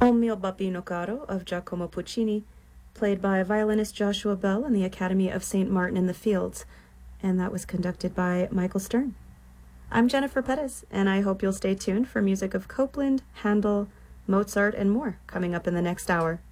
Un mio babbino caro of Giacomo Puccini, played by violinist Joshua Bell in the Academy of St. Martin in the Fields, and that was conducted by Michael Stern. I'm Jennifer Pettis, and I hope you'll stay tuned for music of Copland, Handel, Mozart, and more coming up in the next hour.